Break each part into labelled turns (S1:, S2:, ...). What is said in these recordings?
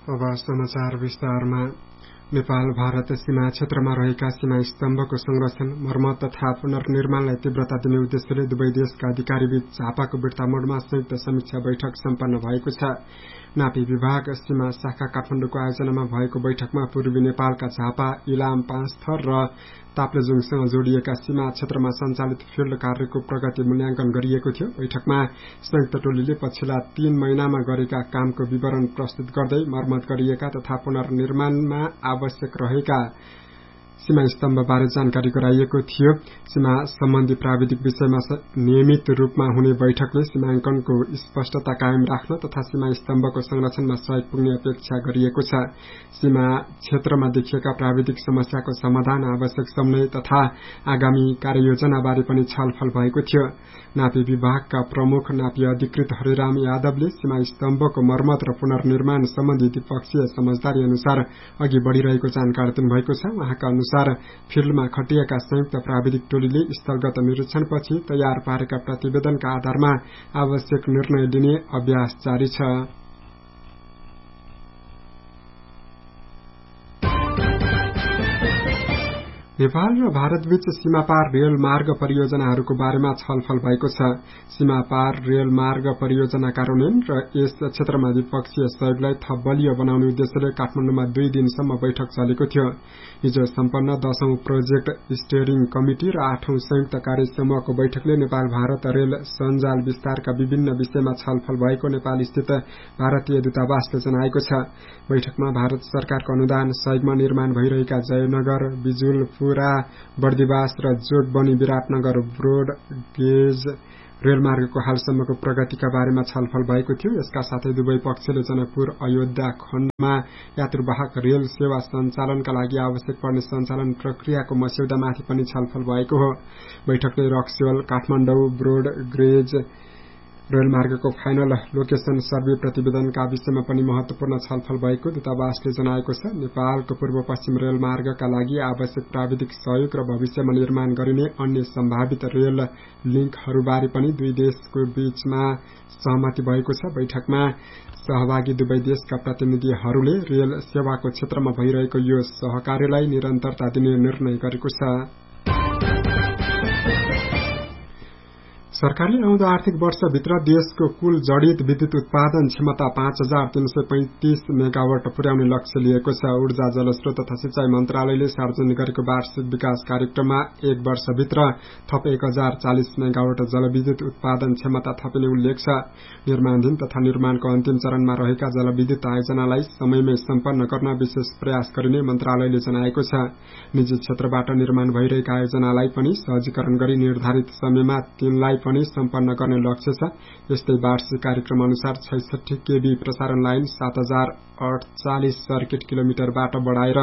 S1: अब समाचार विस्तारमा नेपाल भारत सीमा क्षेत्रमा रहेका सीमा स्तम्भको संरक्षण, मर्मत तथा पुनर्निर्माणलाई तीव्रता दिने उद्देश्यले दुवै देशका अधिकारीबीच झापाको बिर्तामोडमा संयुक्त समीक्षा बैठक सम्पन्न भएको छ। नापी विभाग सीमा शाखा काठमाडौँको आयोजनामा भएको बैठकमा पूर्वी नेपालका झापा, इलाम, पाँचथर र ताप्लेजुङसँग जोडिएका सीमा क्षेत्रमा सञ्चालित फिल्ड कार्यको प्रगति मूल्याङ्कन गरिएको थियो। बैठकमा संयुक्त टोलीले पछिल्ला 3 महिनामा गरेका कामको विवरण प्रस्तुत गर्दै मर्मत गरिएका तथा पुनर्निर्माणमा आवश्यक रहेका सीमा स्तम्भबारे जानकारी गराइएको थियो। सीमा सम्बन्धी प्राविधिक विषयमा नियमित रूपमा हुने बैठकले सीमाङ्कनको स्पष्टता कायम राख्न तथा सीमा स्तम्भको संरक्षणमा सहयोग पुग्ने अपेक्षा गरिएको छ। सीमा क्षेत्रमा देखिएका प्राविधिक समस्याको समाधान, आवश्यक समन्वय तथा आगामी कार्ययोजनाबारे पनि छलफल भएको थियो। नापी विभागका प्रमुख नापी अधिकृत हरिराम यादवले सीमा स्तम्भको मर्मत र पुनर्निर्माण सम्बन्धी द्विपक्षीय समझदारी अनुसार अघि बढ़िरहेको जानकारी दिनुभएको छ। उहाँका अनुसार फिल्डमा खटिएका संयुक्त प्राविधिक टोलीले स्थलगत निरीक्षणपछि तयार पारेका प्रतिवेदनका आधारमा आवश्यक निर्णय लिने अभ्यास जारी छ। नेपाल र भारतबीच सीमापार रेल मार्ग परियोजनाहरूको बारेमा छलफल भएको छ। सीमापार रेल मार्ग परियोजना कार्यान्वयन र यस क्षेत्रमा द्विपक्षीय सहयोगलाई थप बलियो बनाउने उद्देश्यले काठमाडौँमा 2 दिनसम्म बैठक चलेको थियो। हिजो सम्पन्न 10औं प्रोजेक्ट स्टीयरिङ कमिटी र 8औं संयुक्त कार्य समूहको बैठकले नेपाल भारत रेल सञ्जाल विस्तारका विभिन्न विषयमा छलफल भएको नेपाल स्थित भारतीय दूतावासले जनाएको छ। बैठकमा भारत सरकारको अनुदान सहयोगमा निर्माण भइरहेका जयनगर, बिजुलपुरा, बर्दिवास र जोगबनी विराटनगर ब्रोड गेज रेलमार्गको हालसम्मको प्रगतिका बारेमा छलफल भएको थियो। यसका साथै दुवै पक्षले जनकपुर अयोध्या खण्डमा यात्रुवाहक रेल सेवा सञ्चालनका लागि आवश्यक पर्ने सञ्चालन प्रक्रियाको मस्यौदामाथि पनि छलफल भएको हो। बैठकले रक्सोल काठमाडौँ ब्रोड गेज रेलमार्गको फाइनल लोकेशन सर्वे प्रतिवेदनका विषयमा पनि महत्वपूर्ण छलफल भएको दूतावासले जनाएको छ। नेपालको पूर्व पश्चिम रेलमार्गका लागि आवश्यक प्राविधिक सहयोग र भविष्यमा निर्माण गरिने अन्य सम्भावित रेल लिंकहरूबारे पनि दुई देशको बीचमा सहमति भएको छ। बैठकमा सहभागी दुवै देशका प्रतिनिधिहरूले रेल सेवाको क्षेत्रमा भइरहेको यो सहकार्यलाई निरन्तरता दिने निर्णय गरेको छ। सरकारले आउँदो आर्थिक वर्षभित्र देशको कुल जडित विद्युत उत्पादन क्षमता 5335 मेगावाट पुर्याउने लक्ष्य लिएको छ। ऊर्जा, जलस्रोत तथा सिंचाई मन्त्रालयले सार्वजनिक गरेको वार्षिक विकास कार्यक्रममा 1 वर्षभित्र थप 1040 मेगावाट जलविद्युत उत्पादन क्षमता थपिने उल्लेख छ। निर्माणाधीन तथा निर्माणको अन्तिम चरणमा रहेका जलविद्युत आयोजनालाई समयमै सम्पन्न गर्न विशेष प्रयास गरिने मन्त्रालयले जनाएको छ। निजी क्षेत्रबाट निर्माण भइरहेका आयोजनालाई पनि सहजीकरण गरी निर्धारित समयमा तिनलाई पनि सम्पन्न गर्ने लक्ष्य छ। यस्तै वार्षिक कार्यक्रम अनुसार 66 केबी प्रसारण लाइन 7048 सर्किट किलोमिटरबाट बढाएर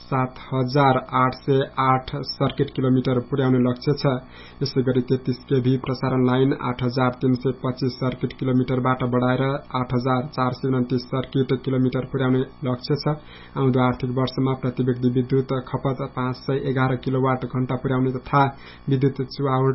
S1: 7808 सर्किट किलोमिटर पुर्याउने लक्ष्य छ। यसैगरी 33 केबी प्रसारण लाइन 8325 सर्किट किलोमिटरबाट बढाएर 8429 सर्किट किलोमिटर पुर्याउने लक्ष्य छ। आउँदो आर्थिक वर्षमा प्रति व्यक्ति विद्युत खपत 511 किलोवाट घण्टा पुर्याउने तथा विद्युत चुहावट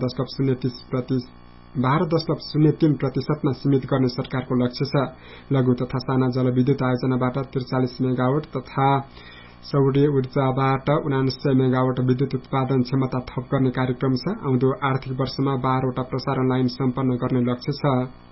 S1: 12.03% सीमित गर्ने सरकारको लक्ष्य छ। लघु तथा साना जलविद्युत आयोजनाबाट 43 मेगावाट तथा सौर्य ऊर्जाबाट 79 मेगावाट विद्युत उत्पादन क्षमता थप गर्ने कार्यक्रम छ। आउँदो आर्थिक वर्षमा 12 वटा प्रसारण लाइन सम्पन्न गर्ने लक्ष्य छ।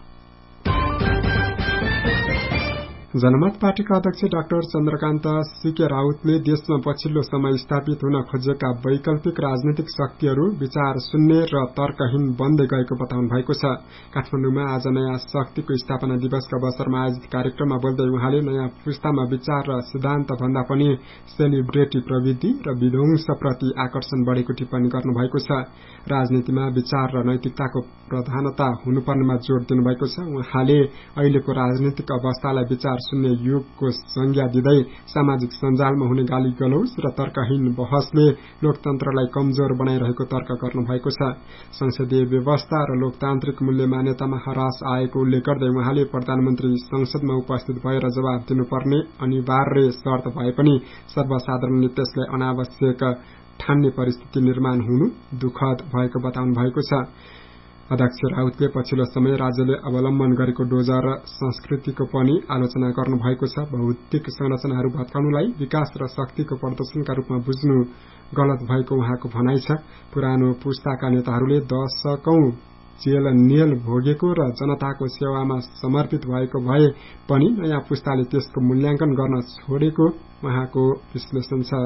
S1: जनमत पार्टीका अध्यक्ष डाक्टर चन्द्रकान्त सीके राउतले देशमा पछिल्लो समय स्थापित हुन खोजेका वैकल्पिक राजनीतिक शक्तिहरू विचार शून्य र तर्कहीन बन्दै गएको बताउनु भएको छ। काठमाडौँमा आज नयाँ शक्तिको स्थापना दिवसका अवसरमा आयोजित कार्यक्रममा बोल्दै उहाँले नयाँ पुस्तामा विचार र सिद्धान्त भन्दा पनि सेलिब्रेटी प्रवृत्ति र विध्वंसप्रति आकर्षण बढेको टिप्पणी गर्नुभएको छ। राजनीतिमा विचार र नैतिकताको प्रधानता हुनुपर्नेमा जोड़ दिनुभएको छ। उहाँले अहिलेको राजनीतिक अवस्थालाई विचार शून्य युगको संज्ञा दिँदै सामाजिक सञ्जालमा हुने गाली गलौज र तर्कहीन बहसले लोकतन्त्रलाई कमजोर बनाइरहेको तर्क गर्नुभएको छ। संसदीय व्यवस्था र लोकतान्त्रिक मूल्य मान्यतामा हरास आएको उल्लेख गर्दै उहाँले प्रधानमन्त्री संसदमा उपस्थित भएर जवाब दिनुपर्ने अनिवार्य शर्त भए पनि सर्वसाधारणले त्यसलाई अनावश्यक ठान्ने परिस्थिति निर्माण हुनु दुःखद भएको बताउनु भएको छ। अध्यक्ष राउतले पछिल्लो समय राज्यले अवलम्बन गरेको डोजर संस्कृतिको पनि आलोचना गर्नुभएको छ। भौतिक संरचनाहरू भत्काउनुलाई विकास र शक्तिको प्रदर्शनका रूपमा बुझ्नु गलत भएको उहाँको भनाइ छ। पुरानो पुस्ताका नेताहरूले दशकौं जेल नेल भोगेको र जनताको सेवामा समर्पित भएको भए पनि नयाँ पुस्ताले त्यसको मूल्याङ्कन गर्न छोडेको उहाँको विश्लेषण छ।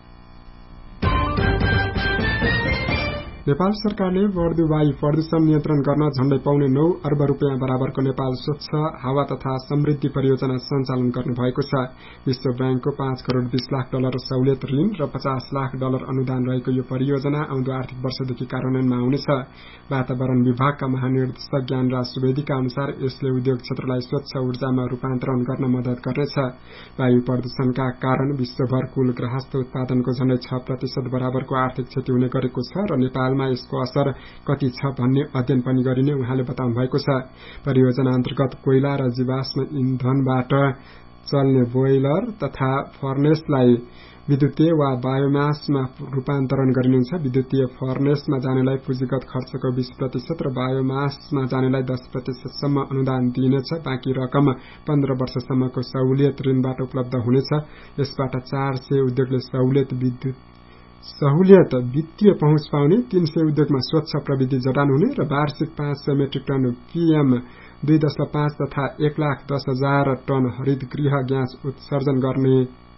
S1: नेपाल सरकारले बढ्दो वायु प्रदूषण नियन्त्रण गर्न झण्डै पौने 9 अर्ब रुपियाँ बराबरको नेपाल स्वच्छ हावा तथा समृद्धि परियोजना सञ्चालन गर्नुभएको छ। विश्व बैंकको 5 करोड़ 20 लाख डलर सहुलियत ऋण र 50 लाख डलर अनुदान रहेको यो परियोजना आउँदो आर्थिक वर्षदेखि कार्यान्वयनमा आउनेछ। वातावरण विभागका महानिर्देशक ज्ञानराज सुवेदीका अनुसार यसले उद्योग क्षेत्रलाई स्वच्छ ऊर्जामा रूपान्तरण गर्न मद्दत गर्नेछ। वायु प्रदूषणका कारण विश्वभर कुल गृहस्थ उत्पादनको झण्डै 6% बराबरको आर्थिक क्षति हुने गरेको छ र नेपालमा यसको असर कति छ भन्ने अध्ययन पनि गरिने उहाँले बताउनु भएको छ। परियोजना अन्तर्गत कोइला र जीवाश्म इन्धनबाट चल्ने बोइलर तथा फर्नेसलाई विद्युतीय वा बायोमासमा रूपान्तरण गरिनेछ। विद्युतीय फर्नेसमा जानेलाई पुँजीगत खर्चको 20% र बायोमासमा जानेलाई 10% सम्म अनुदान दिइनेछ। बाँकी रकम 15 वर्षसम्मको सहुलियत ऋणबाट उपलब्ध हुनेछ। यसबाट 400 उद्योगले सहुलियत वित्तीय पहुँच पाउने, 300 उद्योगमा स्वच्छ प्रविधि जडान हुने र वार्षिक 500 मेट्रिक टन PM 2.5 तथा 1,10,000 टन हरित गृह ग्यास उत्सर्जन गर्ने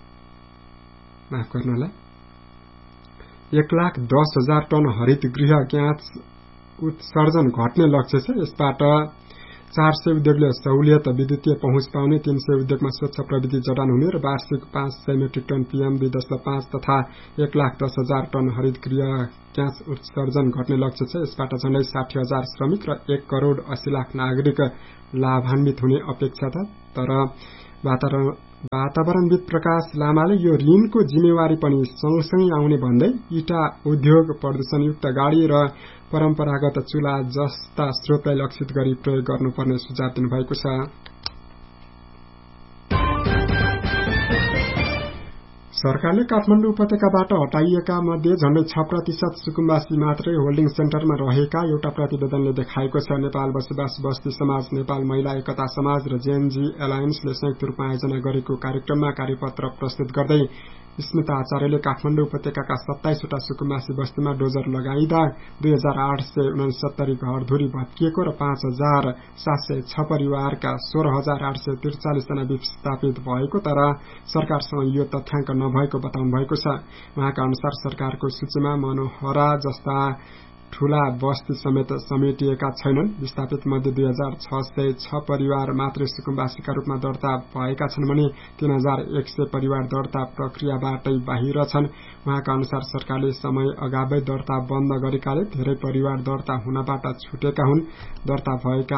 S1: 1,10,000 टन हरित गृह ग्यास उत्सर्जन घट्ने लक्ष्य छ। यसबाट 400 उद्योगले सहुलियत विद्युतीय पहुँच पाउने, 300 उद्योगमा स्वच्छ प्रविधि जडान हुने र वार्षिक 500 मेट्रिक टन PM 2.5 तथा 1,10,000 टन हरित गृह ग्यास उत्सर्जन घट्ने लक्ष्य छ। यसबाट झण्डै 60,000 श्रमिक र 1 करोड़ 80 लाख नागरिक लाभान्वित हुने अपेक्षा छ। तर वातावरणविद प्रकाश लामाले यो ऋणको जिम्मेवारी पनि सँगसँगै आउने भन्दै इटा उद्योग, प्रदूषणयुक्त गाडी र परम्परागत चुला जस्ता स्रोतलाई लक्षित गरी प्रयोग गर्नुपर्ने सुझाव दिनुभएको छ। सरकारले काठमाडौँ उपत्यकाबाट हटाइएका मध्ये झण्डै 6% सुकुम्बासी मात्रै होल्डिङ सेन्टरमा रहेका एउटा प्रतिवेदनले देखाएको छ। नेपाल बसोबास बस्ती समाज, नेपाल महिला एकता समाज र जेएनजी एलायन्सले संयुक्त रूपमा आयोजना गरेको कार्यक्रममा कार्यपत्र प्रस्तुत गर्दै स्मिता आचार्यले काठमाडौँ उपत्यकाका 27 वटा सुकुम्बासी बस्तीमा डोजर लगाइदा 2,869 घरधुरी भत्किएको र 5,706 परिवारका 16,843 जना विस्थापित भएको, तर सरकारसँग यो तथ्याङ्क नभएको बताउनु भएको छ। उहाँका अनुसार सरकारको सूचीमा मनोहरा जस्ता ठूला बस्ती समेत समेटिएका छैनन्। विस्थापित मध्ये 2,606 परिवार मात्रै सुकुम्बासीका रूपमा दर्ता भएका छन् भने 3,100 परिवार दर्ता प्रक्रियाबाटै बाहिर छन्। उहाँका अनुसार सरकारले समय अगावै दर्ता बन्द गरेकाले धेरै परिवार दर्ता हुनबाट छुटेका हुन्। दर्ता भएका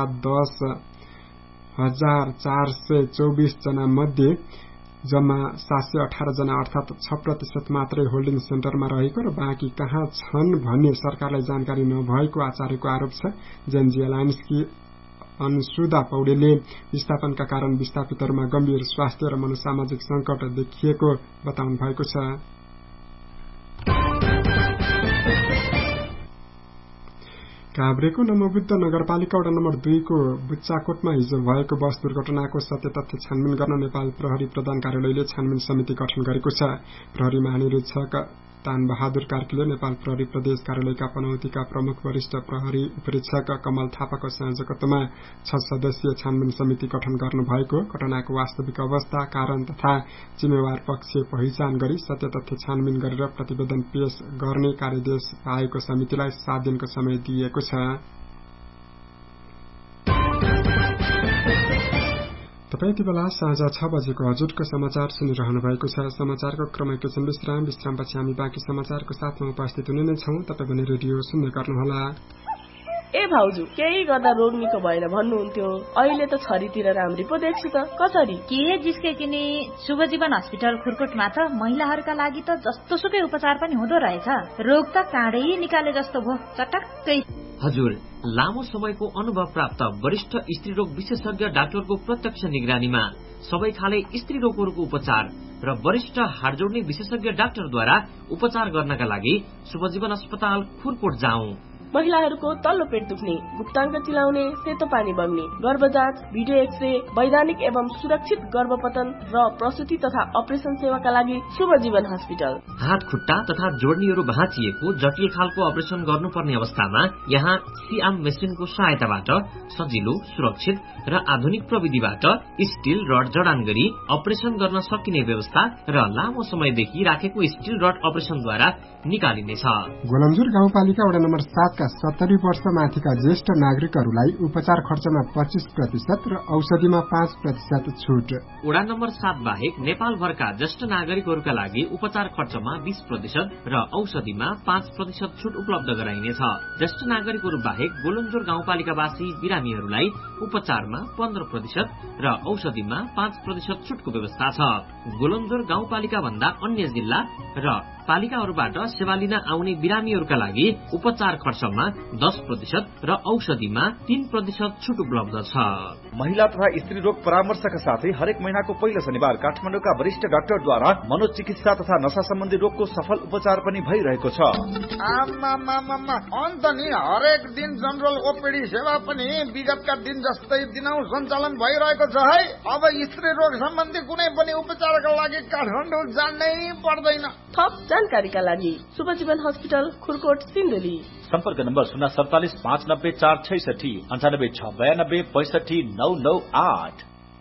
S1: 10,424 जना मध्ये जम्मा 718 जना अर्थात 6% मात्रै होल्डिङ सेन्टरमा रहेको र बाँकी कहाँ छन् भन्ने सरकारलाई जानकारी नभएको आचार्यको आरोप छ। जेएनजी एलायन्सकी अनुसुधा पौडेलले विस्थापनका कारण विस्थापितहरूमा गम्भीर स्वास्थ्य र मनोसामाजिक संकट देखिएको बताउनु भएको छ। काभ्रेको नमोबुद्ध नगरपालिका वडा नम्बर 2 को बुच्चाकोटमा हिजो भएको बस दुर्घटनाको सत्य तथ्य छानबिन गर्न नेपाल प्रहरी प्रधान कार्यालयले छानबिन समिति गठन गरेको छ। प्रहरी महानिरीक्षक तानबहादुर कार्कीले नेपाल प्रहरी प्रदेश कार्यालयका पनौतीका प्रमुख वरिष्ठ प्रहरी उपरीक्षक कमल थापाको संयोजकत्वमा 6 सदस्यीय छानबिन समिति गठन गर्नुभएको, घटनाको वास्तविक अवस्था, कारण तथा जिम्मेवार पक्ष पहिचान गरी सत्य तथ्य छानबिन गरेर प्रतिवेदन पेश गर्ने कार्यदेश पाएको समितिलाई 7 दिनको समय दिएको छ। तपाईँ यति बेला साँझ 6 बजेको हजुरको समाचार सुनिरहनु भएको छ। समाचारको क्रम एकैछिन विश्रामपछि हामी बाँकी समाचारको साथमा उपस्थित हुने नै छौं। तपाईँ भने रेडियो सुन्दै गर्नुहोला।
S2: ए भाउजू, केही गर्दा रोग निको भएन भन्नुहुन्थ्यो, अहिले त छरीतिर राम्री पो देख्छु त। कसरी
S3: के जिस्के नि शुभजीवन हस्पिटल खुरकोटमा त महिलाहरूका लागि त जस्तो सुकै उपचार पनि हुँदो रहेछ। रोग त काँडै निकाले जस्तो भो, चटक्कै।
S4: हजुर, लामो समयको अनुभव प्राप्त वरिष्ठ स्त्रीरोग विशेषज्ञ डाक्टरको प्रत्यक्ष निगरानीमा सबै खाले स्त्री रोगहरूको उपचार र वरिष्ठ हाड जोड्ने विशेषज्ञ डाक्टरद्वारा उपचार गर्नका लागि शुभजीवन अस्पताल खुरकोट जाउँ।
S2: महिलाहरूको तल्लो पेट दुख्ने, गुप्ताङ्ग चिलाउने, सेतो पानी बग्ने, गर्भ जाँच, भिडियो एक्सरे, वैधानिक एवं सुरक्षित गर्भपतन र प्रसुति तथा अपरेसन सेवाका लागि शुभ जीवन हस्पिटल।
S4: हात खुट्टा तथा जोड्नीहरू भाँचिएको जटिल खालको अपरेसन गर्नुपर्ने अवस्थामा यहाँ सिआम मेसिनको सहायताबाट सजिलो, सुरक्षित र आधुनिक प्रविधिबाट स्टील रड जडान गरी अपरेसन गर्न सकिने व्यवस्था र लामो समयदेखि राखेको स्टील रड अपरेसनद्वारा निकालिनेछ।
S1: गोलन्जुर गाउँपालिका वडा नम्बर 7 का 70 वर्ष माथिका ज्येष्ठ नागरिकहरूलाई उपचार खर्चमा 25% र औषधिमा 5% छुट।
S4: वडा नम्बर 7 बाहेक नेपालभरका ज्येष्ठ नागरिकहरूका लागि उपचार खर्चमा 20% र औषधिमा 5% छुट उपलब्ध गराइनेछ। ज्येष्ठ नागरिकहरू बाहेक गोलन्जुर गाउँपालिकावासी बिरामीहरूलाई उपचारमा 15% र औषधिमा 5% छुटको व्यवस्था छ। गोलन्जुर गाउँपालिका भन्दा अन्य जिल्ला र पालिकाहरूबाट सेवा लिन आउने बिरामीहरूका लागि उपचार खर्चमा 10% र औषधिमा 3% छुट उपलब्ध छ।
S5: महिला तथा स्त्री रोग परामर्शका साथै हरेक महिनाको पहिलो शनिबार काठमाडौँका वरिष्ठ डाक्टरद्वारा मनोचिकित्सा तथा नशा सम्बन्धी रोगको सफल उपचार पनि भइरहेको छ।
S6: अन्त नि हरेक दिन जनरल ओपीडी सेवा पनि विगतका दिन जस्तै दिनौ सञ्चालन भइरहेको छ है। अब स्त्री रोग सम्बन्धी कुनै पनि उपचारका लागि काठमाडौँ जानै पर्दैन।
S2: थप जानकारीका लागि शुभ जीवन हस्पिटल खुरकोट सिन्धुली।
S5: सम्पर्क नम्बर 047 590 466 96 692 65 998।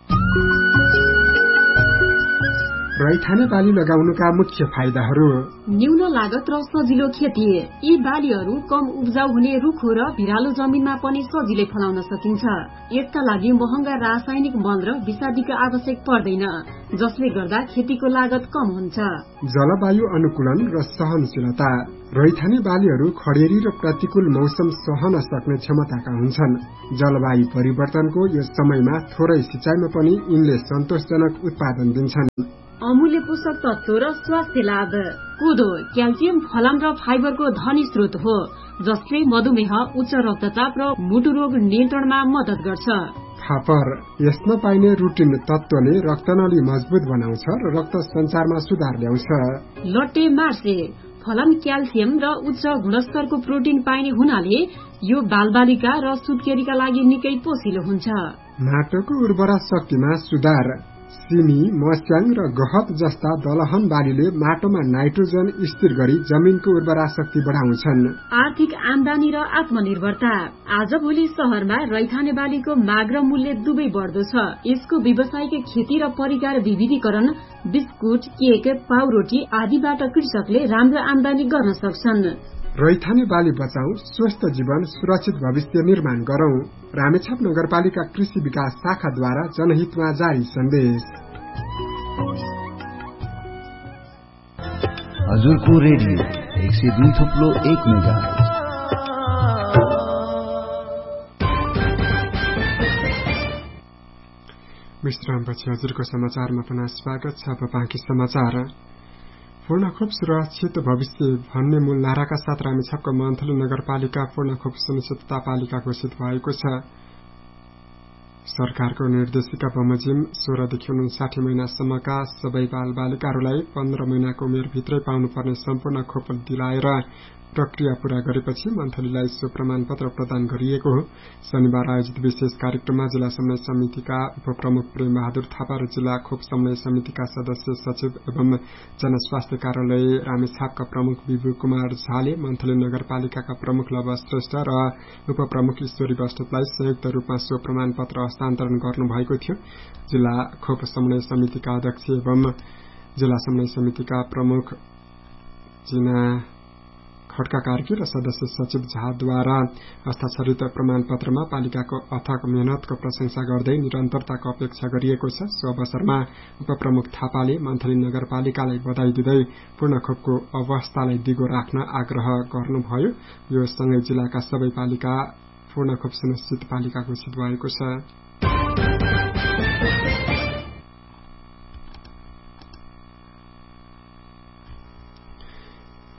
S1: रैथाने बाली लगाउनुका मुख्य फाइदाहरू:
S7: न्यून लागत र सजिलो खेती। यी बालीहरू कम उब्जाउ हुने रुखो र भिरालो जमिनमा पनि सजिलै फलाउन सकिन्छ। यसका लागि महँगा रासायनिक मल र विषादीको आवश्यक पर्दैन, जसले गर्दा खेतीको लागत कम हुन्छ।
S1: जलवायु अनुकूलन र सहनशीलता। रैथाने बालीहरू खडेरी र प्रतिकूल मौसम सहन सक्ने क्षमताका हुन्छन्। जलवायु परिवर्तनको यस समयमा थोरै सिंचाइमा पनि यिनले सन्तोषजनक उत्पादन दिन्छन्।
S7: अमूल्य पोषक तत्व र स्वास्थ्य लाभ। कोदो क्याल्सियम, फलाम र फाइबरको धनी स्रोत हो, जसले मधुमेह, उच्च रक्तचाप र मुटु रोग नियन्त्रणमा मद्दत गर्छ।
S1: फापर यसमा पाइने रुटिन तत्वले रक्तनली मजबुत बनाउँछ र रक्त सञ्चारमा सुधार ल्याउँछ।
S7: लट्टे मार्से फलाम क्याल्सियम र उच्च गुणस्तरको प्रोटिन पाइने हुनाले यो बालबालिका र सुत्केरीका लागि निकै पोसिलो हुन्छ।
S1: माटोको उर्वरा शक्तिमा सुधार। सिमी, मस्याङ र गहत जस्ता दलहन बालीले माटोमा नाइट्रोजन स्थिर गरी जमिनको उर्वरा शक्ति बढाउँछन्।
S7: आर्थिक आमदानी र आत्मनिर्भरता। आजभोलि शहरमा रैथाने बालीको माग र मूल्य दुवै बढ्दो छ। यसको व्यावसायिक खेती र परिकार विविधीकरण, बिस्कुट, केक, पाउरोटी आदिबाट कृषकले राम्रो आमदानी गर्न सक्छन्।
S1: रैथाने बाली बचाऊ, स्वस्थ जीवन, सुरक्षित भविष्य निर्माण गरौं। रामेछाप नगरपालिका कृषि विकास शाखाद्वारा जनहितमा जारी सन्देश।
S8: हजुरको रेडियो 102.1 मेगाहर्ज।
S1: विश्रामपछि हजुरको समाचारमा पुनः स्वागत छ। बाँकी समाचार। पूर्ण खोप सुरक्षित भविष्य भन्ने मूल नाराका साथ रामेछापको मन्थली नगरपालिका पूर्ण खोप सुनिश्चितता पालिका घोषित भएको छ। सरकारको निर्देशिका बमोजिम 16 देखि 59 महिनासम्मका सबै बालबालिकाहरूलाई 15 महिनाको उमेरभित्रै पाउनुपर्ने सम्पूर्ण खोप दिलाएर प्रक्रिया पूरा गरेपछि मन्थलीलाई सो प्रमाणपत्र प्रदान गरिएको हो। शनिबार आयोजित विशेष कार्यक्रममा जिल्ला समन्वय समितिका उपप्रमुख प्रेम बहादुर थापा र जिल्ला खोप समन्वय समितिका सदस्य सचिव एवं जनस्वास्थ्य कार्यालय रामेछापका प्रमुख विभु कुमार झाले, मन्थली नगरपालिकाका प्रमुख लव श्रेष्ठ र उपप्रमुख ईश्वरी बस्नेतलाई संयुक्त रूपमा सो प्रमाणपत्र हस्तान्तरण गर्नुभएको थियो। जिल्ला खोप समन्वय समितिका अध्यक्ष एवं जिल्ला समन्वय समितिका प्रमुख जिना खड्का कार्की र सदस्य सचिव झाद्वारा हस्ताक्षरित प्रमाणपत्रमा पालिकाको अथक मेहनतको प्रशंसा गर्दै निरन्तरताको अपेक्षा गरिएको छ। सो अवसरमा उपप्रमुख थापाले मन्थली नगरपालिकालाई बधाई दिँदै पूर्ण खोपको अवस्थालाई दिगो राख्न आग्रह गर्नुभयो। यो सँगै जिल्लाका सबै पालिका पूर्ण खोप सुनिश्चित पालिका घोषित भएको छ।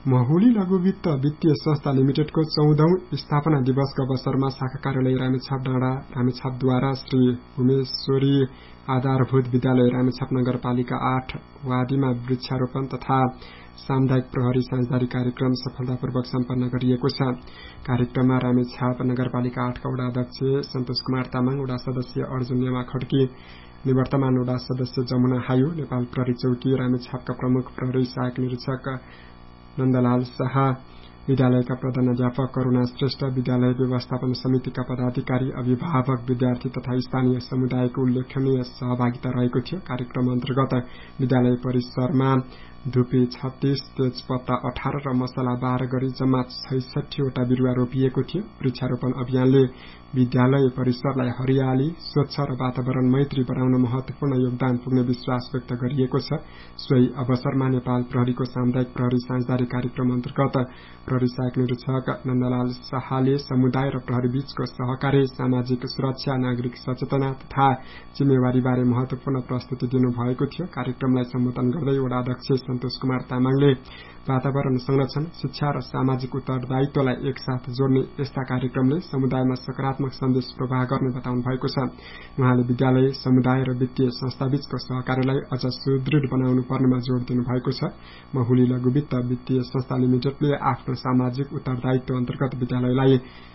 S1: महुली लघु वित्त वित्तीय संस्था लिमिटेडको 14औं स्थापना दिवसको अवसरमा शाखा कार्यालय रामेछाप डाँडा रामेछापद्वारा श्री उमेश्वरी आधारभूत विद्यालय रामेछाप नगरपालिका 8 वाडीमा वृक्षारोपण तथा सामुदायिक प्रहरी साझेदारी कार्यक्रम सफलतापूर्वक सम्पन्न गरिएको छ। कार्यक्रममा रामेछाप नगरपालिका 8 का वडा अध्यक्ष सन्तोष कुमार तामाङ, वडा सदस्य अर्जुन नेमा खड्की, निवर्तमान वडा सदस्य जमुना हायु, नेपाल प्रहरी चौकी रामेछापका प्रमुख प्रहरी सहायक निरीक्षक नन्दलाल शाह, विद्यालयका प्रधानाध्यापक करुणा श्रेष्ठ, विद्यालय व्यवस्थापन समितिका पदाधिकारी, अभिभावक, विद्यार्थी तथा स्थानीय समुदायको उल्लेखनीय सहभागिता रहेको थियो। कार्यक्रम अन्तर्गत विद्यालय परिसरमा धुपी 36, तेजपत्ता 18 र मसला 12 गरी जम्मा 66 वटा बिरुवा रोपिएको थियो। वृक्षारोपण अभियानले विद्यालय परिसरलाई हरियाली, स्वच्छ र वातावरण मैत्री बनाउन महत्वपूर्ण योगदान पुग्ने विश्वास व्यक्त गरिएको छ। सोही अवसरमा नेपाल प्रहरीको सामुदायिक प्रहरी साझेदारी कार्यक्रम अन्तर्गत प्रहरी सहायक निरीक्षक नन्दलाल शाहले समुदाय र प्रहरी बीचको सहकार्य, सामाजिक सुरक्षा, नागरिक सचेतना तथा जिम्मेवारीबारे महत्वपूर्ण प्रस्तुति दिनुभएको थियो। कार्यक्रमलाई सम्बोधन गर्दै वडा अध्यक्ष सन्तोष कुमार तामाङले वातावरण संरक्षण, शिक्षा र सामाजिक उत्तरदायित्वलाई एकसाथ जोड्ने यस्ता कार्यक्रमले समुदायमा सकारात्मक सन्देश प्रवाह गर्ने बताउनु भएको छ। उहाँले विद्यालय, समुदाय र वित्तीय संस्थाबीचको सहकार्यलाई अझ सुदृढ बनाउनु पर्नेमा जोड़ दिनु भएको छ। महुली लघु वित्त वित्तीय संस्था लिमिटेडले आफ्नो सामाजिक उत्तरदायित्व अन्तर्गत विद्यालयलाई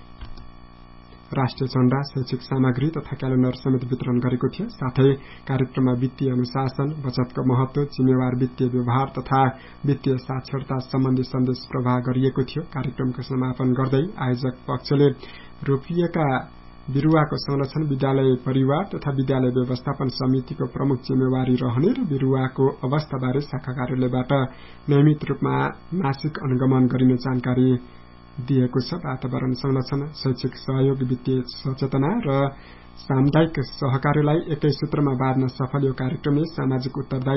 S1: राष्ट्रिय झण्डा, शैक्षिक सामग्री तथा क्यालेण्डर समेत वितरण गरेको थियो। साथै कार्यक्रममा वित्तीय अनुशासन, बचतको महत्व, जिम्मेवार वित्तीय व्यवहार तथा वित्तीय साक्षरता सम्बन्धी सन्देश प्रवाह गरिएको थियो। कार्यक्रमको समापन गर्दै आयोजक पक्षले रोपिएका बिरुवाको संरक्षण विद्यालय परिवार तथा विद्यालय व्यवस्थापन समितिको प्रमुख जिम्मेवारी रहने र बिरुवाको अवस्थाबारे शाखा कार्यालयबाट नियमित रूपमा मासिक अनुगमन गरिने जानकारी दिएको छ। वातावरण संरक्षण, शैक्षिक सहयोग, वित्तीय सचेतना र सामुदायिक सहकार्यलाई एकै सूत्रमा बाँध्न सफल यो कार्यक्रमले सामाजिक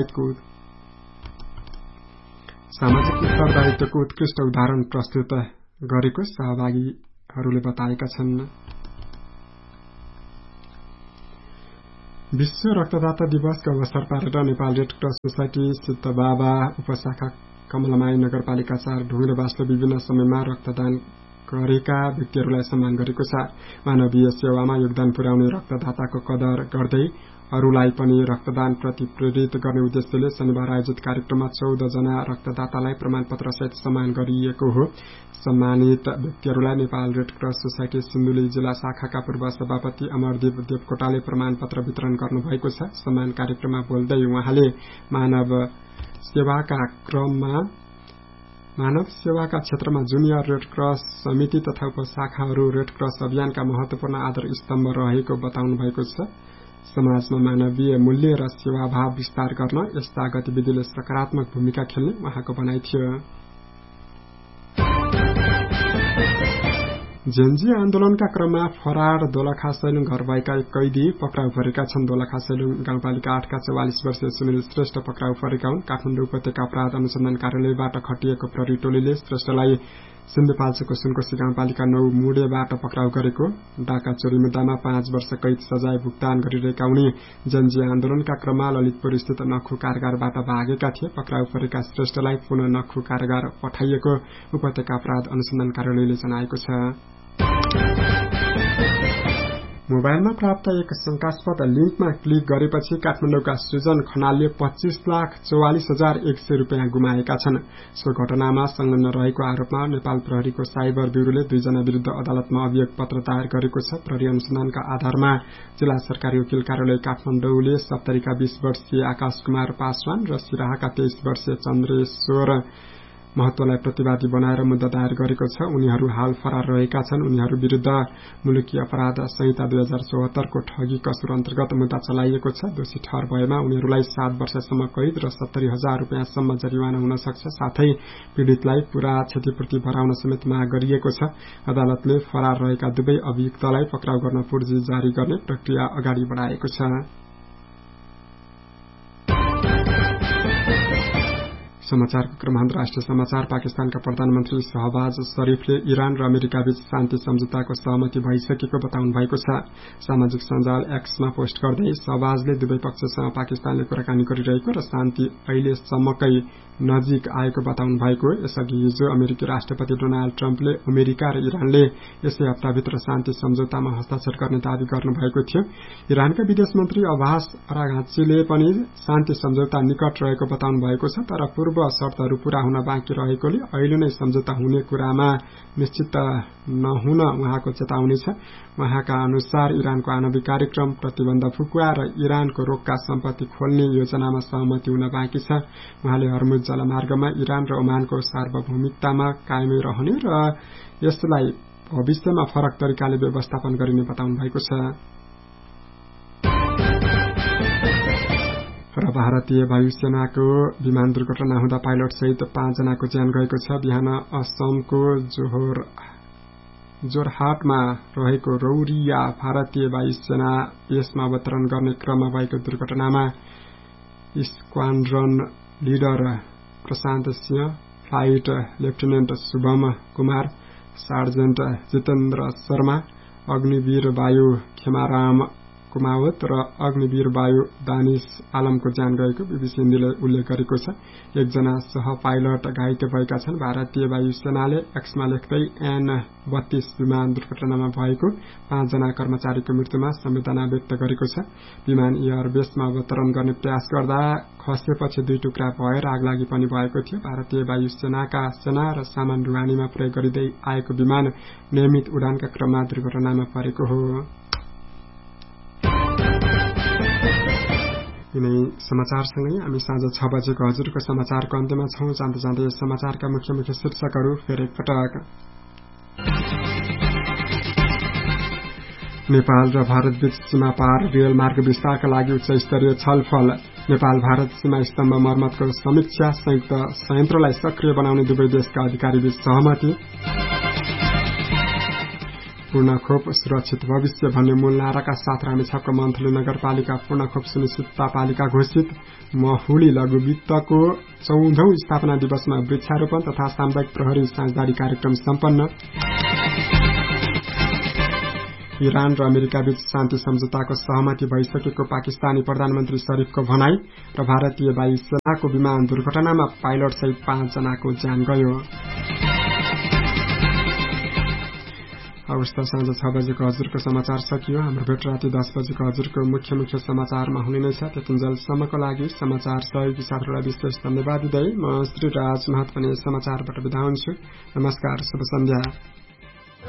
S1: उत्तरदायित्वको उत्कृष्ट उदाहरण प्रस्तुत गरेको सहभागीहरूले बताएका छन्। विश्व रक्तदाता दिवसको अवसर पारेर Nepal red cross society Siddhababa उपशाखा कमलमाई नगरपालिका 4 ढुङ्ग्रेबासले विभिन्न समयमा रक्तदान गरेका व्यक्तिहरूलाई सम्मान गरेको छ। मानवीय सेवामा योगदान पुर्याउने रक्तदाताको कदर गर्दै अरूलाई पनि रक्तदान प्रति प्रेरित गर्ने उद्देश्यले शनिबार आयोजित कार्यक्रममा 14 जना रक्तदातालाई प्रमाणपत्र सहित सम्मान गरिएको हो। सम्मानित व्यक्तिहरूलाई Nepal red cross society Sindhuli जिल्ला शाखाका पूर्व सभापति अमरदीप देवकोटाले प्रमाणपत्र वितरण गर्नुभएको छ। सम्मान कार्यक्रममा बोल्दै उहाँले मानव सेवाका क्षेत्रमा जुनियर रेड क्रस समिति तथा उपशाखाहरू रेड क्रस अभियानका महत्वपूर्ण आधार स्तम्भ रहेको बताउनु भएको छ। समाजमा मानवीय मूल्य र सेवाभाव विस्तार गर्न यस्ता गतिविधिले सकारात्मक भूमिका खेल्ने उहाँको भनाइ थियो। जेनजी आन्दोलनका क्रममा फरार दोलखा सैलुङ घर भएका एक कैदी पक्राउ परेका छन्। दोलखा सैलुङ गाउँपालिका 8 का 44 वर्षीय सुनिल श्रेष्ठ पक्राउ परेका हुन्। काठमाडौँ उपत्यका अपराध अनुसन्धान कार्यालयबाट खटिएको प्रहरी टोलीले श्रेष्ठलाई सिन्धुपाल्चोकको सुनकोशी गाउँपालिका 9 मुडेबाट पक्राउ गरेको। डाका चोरी मुद्दामा 5 वर्ष कैद सजाय भुक्तान गरिरहेका उनी जेनजी आन्दोलनका क्रममा ललितपुर स्थित नखु कारागारबाट भागेका थिए। पक्राउ परेका श्रेष्ठलाई पुनः नखु कारागार पठाइएको उपत्यका अपराध अनुसन्धान कार्यालयले जनाएको छ। मोबाइलमा प्राप्त एक शंकास्पद लिंकमा क्लिक गरेपछि काठमाडौँका सृजन खनालले 25,44,100 रुपियाँ गुमाएका छन्। सो घटनामा संलग्न रहेको आरोपमा नेपाल प्रहरीको साइबर ब्यूरोले 2 जना विरुद्ध अदालतमा अभियोग पत्र दायर गरेको छ। प्रहरी अनुसन्धानका आधारमा जिल्ला सरकारी वकिल कार्यालय काठमाडौँले सप्तरीका 20 वर्षीय आकाश कुमार पासवान र सिराहाका 23 वर्षीय चन्द्रेश्वर महत्वलाई प्रतिवादी बनाएर मुद्दा दायर गरेको छ। उनीहरू हाल फरार रहेका छन्। उनीहरू विरुद्ध मुलुकी अपराध संहिता 2074 को ठगी कसुर अन्तर्गत मुद्दा चलाइएको छ। दोषी ठहर भएमा उनीहरूलाई 7 वर्षसम्म कैद र 70,000 रुपियाँसम्म जरिवाना हुन सक्छ। साथै पीड़ितलाई पूरा क्षतिपूर्ति भराउन समेत माग गरिएको छ। अदालतले फरार रहेका दुवै अभियुक्तलाई पक्राउ गर्न पूर्जी जारी गर्ने प्रक्रिया अगाडि बढाएको छ। समाचारको क्रममा राष्ट्रिय समाचार। पाकिस्तानका प्रधानमन्त्री शहबाज शरीफले इरान र अमेरिका बीच शान्ति सम्झौताको सहमति भइसकेको बताउनु भएको छ। सामाजिक सञ्जाल एक्समा पोस्ट गर्दै शहबाजले दुवै पक्षसँग पाकिस्तानले कुराकानी गरिरहेको र शान्ति अहिलेसम्मकै नजिक आएको बताउनु भएको। यसअघि हिजो अमेरिकी राष्ट्रपति डोनाल्ड ट्रम्पले अमेरिका र इरानले यसै हप्ताभित्र शान्ति सम्झौतामा हस्ताक्षर गर्ने दावी गर्नुभएको थियो। इरानका विदेश मन्त्री अब्बास अराघाचीले पनि शान्ति सम्झौता निकट रहेको बताउनु भएको छ, तर पूर्व शर्तहरू पूरा हुन बाँकी रहेकोले अहिले नै सम्झौता हुने कुरामा निश्चित नहुन उहाँको चेतावनी छ। उहाँका अनुसार इरानको आणविक कार्यक्रम, प्रतिबन्ध फुकुवा र इरानको रोकका सम्पत्ति खोल्ने योजनामा सहमति हुन बाँकी छ। उहाँले हर्मुज जलमार्गमा इरान र ओमानको सार्वभौमिकतामा कायमै रहने र यसलाई भविष्यमा फरक तरिकाले व्यवस्थापन गरिने बताउनु भएको छ। र भारतीय वायुसेनाको विमान दुर्घटना हुँदा पाइलट सहित 5 जनाको ज्यान गएको छ। बिहान असमको जोरहाटमा रहेको रौरिया भारतीय वायुसेना बेसमा अवतरण गर्ने क्रममा भएको दुर्घटनामा स्क्वाड्रन लिडर प्रशान्त Singh, flight lieutenant Shubham Kumar, sergeant Jitendra Sharma, Agniveer वायु खेमाराम कुमावत र अग्निवीर वायु दानिश आलमको ज्यान गएको बीबीसी हिन्दीले उल्लेख गरेको छ। 1 जना सह पाइलट घाइते भएका छन्। भारतीय वायुसेनाले एक्समा लेख्दै N-32 विमान दुर्घटनामा भएको 5 जना कर्मचारीको मृत्युमा संवेदना व्यक्त गरेको छ। विमान एयरबेसमा अवतरण गर्ने प्रयास गर्दा खसेपछि 2 टुक्रा भएर आगलागी पनि भएको थियो। भारतीय वायुसेनाका सेना र सामान ढुवानीमा प्रयोग गरिँदै आएको विमान नियमित उडानका क्रममा दुर्घटनामा परेको हो। यिनै समाचारसँगै हामी साँझ 6 बजेको हजुरको समाचारको अन्त्यमा छौं। जाँदै जाँदै यस समाचारका मुख्य मुख्य शीर्षकहरू फेरि एकपटक। नेपाल र भारतबीच सीमा पार रेल मार्ग विस्तारका लागि उच्च स्तरीय छलफल। नेपाल भारत सीमा स्तम्भ मर्मतको समीक्षा। संयुक्त संयन्त्रलाई सक्रिय बनाउने दुवै देशका अधिकारीबीच सहमति। पूर्ण खोप सुरक्षित भविष्य भन्ने मूल नाराका साथ रामेछापका मन्थली नगरपालिका पूर्ण खोप सुनिश्चितता पालिका घोषित। महुली लघु वित्तको 14औं स्थापना दिवसमा वृक्षारोपण तथा सामुदायिक प्रहरी साझेदारी कार्यक्रम सम्पन्न। इरान र अमेरिका बीच शान्ति सम्झौताको सहमति भइसकेको पाकिस्तानी प्रधानमन्त्री शरीफको भनाई र भारतीय वायुसेनाको विमान दुर्घटनामा पाइलट सहित 5 जनाको ज्यान गयो। अवस्था साँझ 6 बजेको हजुरको समाचार सकियो। हाम्रो भेट राति 10 बजेको हजुरको मुख्य मुख्य समाचारमा हुने नै छ। त्यतिन्जेलसम्मको लागि समाचार सहयोगी साथीहरूलाई विशेष धन्यवाद दिँदै म श्री राज महत पनि समाचारबाट बिदा हुन्छु। नमस्कार, शुभ सन्ध्या।